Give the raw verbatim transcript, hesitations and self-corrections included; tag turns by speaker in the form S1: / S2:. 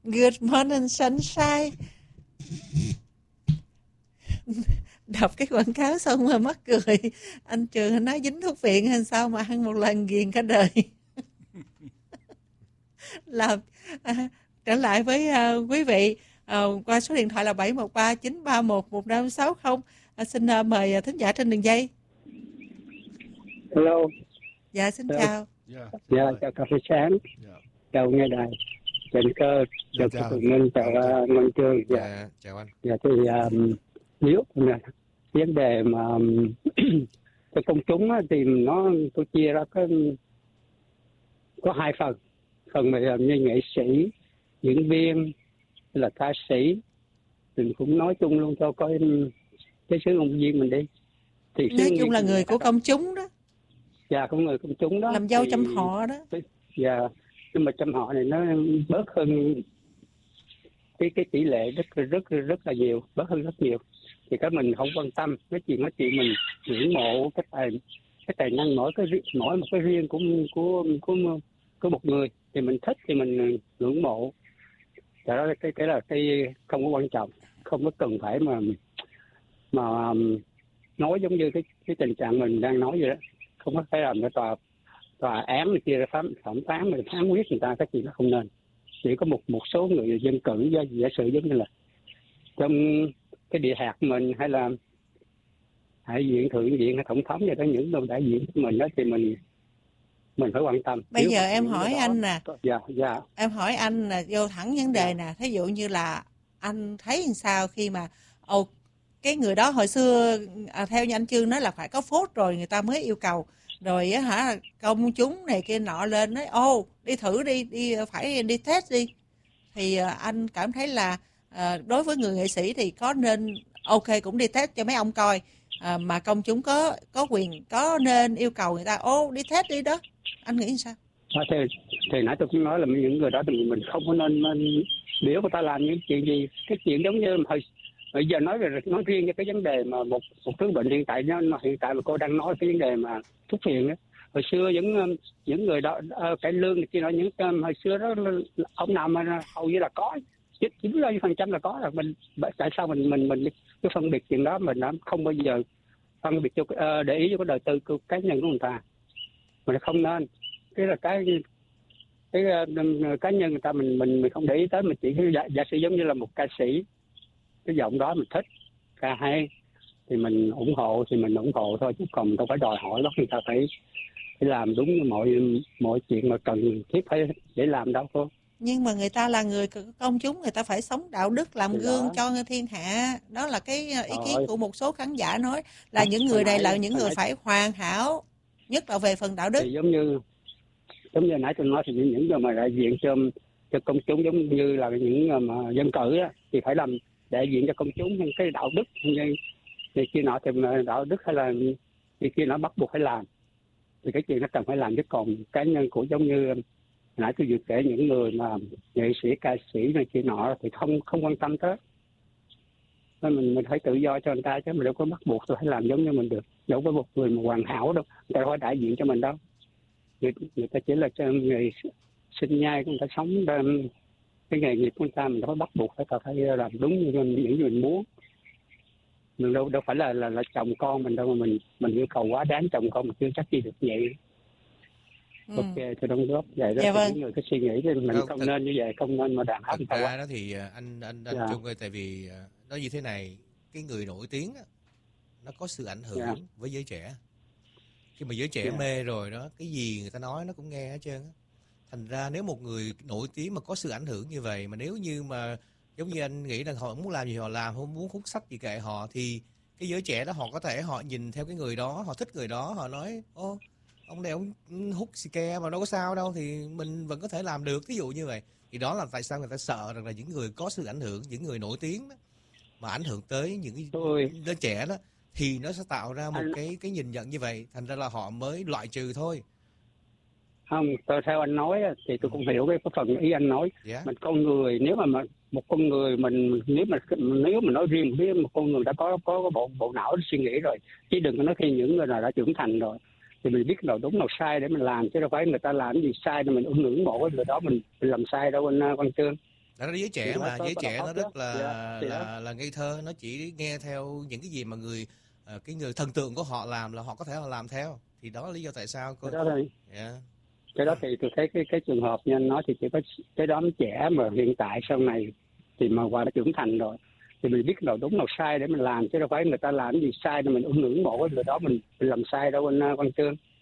S1: Good morning sunshine. Đọc cái quảng cáo xong mà mắc cười. Anh Trường nói dính thuốc viện hay sao mà ăn một lần ghiền cả đời. Làm à, trở lại với uh, quý vị uh, qua số điện thoại là bảy một ba chín ba một một năm sáu không. Uh, xin uh, mời uh, thính giả trên đường dây.
S2: Hello.
S1: Dạ xin
S2: Hello.
S1: chào.
S2: Dạ, yeah, chào cà phê sáng. Yeah. Chào nghe đài. Trịnh Cơ, chào
S3: chào
S2: Tường Minh, chào uh, Ngân Trương.
S3: Dạ, yeah, chào anh.
S2: Dạ thì um, nếu vấn đề mà um, cho công chúng á, thì nó tôi chia ra có có hai phần. Phần mà như nghệ sĩ, diễn viên hay là ca sĩ, mình cũng nói chung luôn cho coi cái sứ công viên mình đi.
S1: Thì nói chung là người của công chúng đó.
S2: Dạ, của người công chúng đó.
S1: Làm dâu
S2: thì,
S1: chăm họ đó.
S2: Dạ, nhưng mà chăm họ này nó bớt hơn cái cái tỷ lệ rất rất rất là nhiều, bớt hơn rất nhiều. Thì cái mình không quan tâm, cái chuyện nói chuyện mình ngưỡng mộ cái tài cái tài năng mỗi cái mỗi một cái riêng của của của của một người thì mình thích thì mình ngưỡng mộ. Đó cái cái là cái không có quan trọng, không có cần phải mà mà nói giống như cái cái tình trạng mình đang nói vậy đó, không có phải làm cái tòa tòa án này kia ra phán thẩm phán mà phán quyết người ta, cái chuyện đó không nên. Chỉ có một một số người dân cử do giả sử giống như là trong cái địa hạt mình hay là hạ viện, thượng viện hay tổng thống vậy đó, những người đại diện của mình đó thì mình mình phải quan tâm.
S1: Bây Nếu giờ em hỏi đó, anh nè,
S2: dạ dạ
S1: em hỏi anh là vô thẳng vấn đề dạ. nè, thí dụ như là anh thấy sao khi mà ồ cái người đó hồi xưa à, theo như anh Chương nói là phải có phốt rồi người ta mới yêu cầu, rồi á hả công chúng này kia nọ lên nói ô đi thử đi đi phải đi test đi, thì à, anh cảm thấy là à, đối với người nghệ sĩ thì có nên ok cũng đi test cho mấy ông coi, à, mà công chúng có có quyền có nên yêu cầu người ta ô đi test đi đó, anh nghĩ sao?
S2: À, thì thì nãy tôi cũng nói là những người đó thì mình không có nên, nên biểu người ta làm những chuyện gì, cái chuyện giống như hồi bây giờ nói về nói riêng cho cái vấn đề mà một một thứ bệnh hiện tại nó hiện tại mà cô đang nói cái vấn đề mà thuốc phiện á, hồi xưa những những người đó cải lương này kia nói những hồi xưa đó ông nào mà hầu như là có chín mươi phần trăm là có rồi, mình tại sao mình mình mình cái phân biệt chuyện đó mình đã không bao giờ phân biệt cho để ý cho cái đời tư của cá nhân của người ta, mình không nên cái là cái cái uh, cá nhân người ta mình mình mình không để ý tới, mình chỉ giả, giả sử giống như là một ca sĩ cái giọng đó mình thích ca hay thì mình ủng hộ thì mình ủng hộ thôi, chứ còn đâu phải đòi hỏi bắt người ta phải phải làm đúng như mọi mọi chuyện mà cần thiết phải để làm đâu thôi.
S1: Nhưng mà người ta là người công chúng, người ta phải sống đạo đức làm
S2: thì
S1: gương
S2: đó.
S1: cho thiên hạ, đó là cái ý kiến
S2: Rồi.
S1: của một số khán giả nói là à, những người này là những người phải hoàn hảo, nhất là về phần đạo đức.
S2: Thì giống như giống như nãy tôi nói thì những những người mà đại diện cho cho công chúng giống như là những người mà dân cử á, thì phải làm đại diện cho công chúng những cái đạo đức như thì kia nọ thì đạo đức hay là thì kia nó bắt buộc phải làm, thì cái chuyện nó cần phải làm, chứ còn cá nhân của giống như nãy tôi vừa kể những người mà nghệ sĩ ca sĩ này kia nọ thì không không quan tâm tới, nên mình mình phải tự do cho người ta, chứ mình đâu có bắt buộc tôi phải làm giống như mình được, đâu có một người mà hoàn hảo đâu, người ta phải đại diện cho mình đâu, người, người ta chỉ là cho người sinh nhai của người ta sống bên cái nghề nghiệp của người ta, mình đâu có bắt buộc phải phải làm đúng như những gì mình muốn, mình đâu đâu phải là là, là chồng con mình đâu mà mình mình yêu cầu quá đáng, chồng con mình chưa chắc gì được vậy. Ừ. Ok, tôi đóng góp vậy đó.
S1: Dạ vâng.
S2: Những người cái suy nghĩ thì mình không, không thật, nên như vậy, không nên mà đàn áp người ta
S3: quá. Đó thì anh anh anh dạ. Trung ơi, tại vì nó như thế này, cái người nổi tiếng á, nó có sự ảnh hưởng dạ. với giới trẻ. Khi mà giới trẻ dạ. mê rồi đó, cái gì người ta nói nó cũng nghe hết trơn á. Thành ra nếu một người nổi tiếng mà có sự ảnh hưởng như vậy, mà nếu như mà giống như anh nghĩ là họ muốn làm gì họ làm, không muốn hút sách gì kệ họ, thì cái giới trẻ đó họ có thể họ nhìn theo cái người đó, họ thích người đó, họ nói ô ông này ông hút xì ke mà đâu có sao đâu, thì mình vẫn có thể làm được, ví dụ như vậy. Thì đó là tại sao người ta sợ rằng là những người có sự ảnh hưởng, những người nổi tiếng đó, mà ảnh hưởng tới những cái đứa trẻ đó, thì nó sẽ tạo ra một cái cái nhìn nhận như vậy, thành ra là họ mới loại trừ thôi.
S2: Không, tôi theo anh nói thì tôi cũng hiểu cái phần ý anh nói. Yeah. Mình con người, nếu mà một con người mình nếu mà nếu mà nói riêng với một con người đã có có, có bộ bộ não suy nghĩ rồi, chứ đừng có nói khi những người nào đã trưởng thành rồi thì mình biết nào đúng nào sai để mình làm, chứ đâu phải người ta làm gì sai thì mình ưng ngưỡng mộ cái người đó mình, mình làm sai đâu anh Quang Trương.
S3: Đó là giới trẻ
S2: Thì
S3: mà,
S2: có-
S3: giới
S2: có
S3: trẻ
S2: đầu
S3: nó
S2: óc
S3: rất
S2: đó.
S3: là
S2: Dạ, thì đó.
S3: là là ngây thơ, nó chỉ nghe theo những cái gì mà người ờ, cái người thần tượng của họ làm là họ có thể họ làm theo. Thì đó là lý do tại sao
S2: Cái
S3: cô.
S2: đó thì
S3: Yeah.
S2: cái đó thì tôi thấy cái cái trường hợp như anh nói thì chỉ có cái đám trẻ mà hiện tại sau này thì mà qua đã trưởng thành rồi thì mình biết nào đúng nào sai để mình làm, chứ đâu phải người ta làm gì sai để mình ủng ngưỡng mộ cái người đó mình, mình làm sai đâu anh Văn Trương.